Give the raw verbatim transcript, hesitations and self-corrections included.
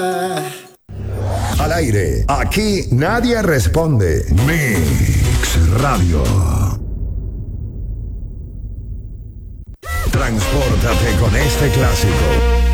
Al aire, aquí nadie responde. Mix Radio. Transpórtate con este clásico.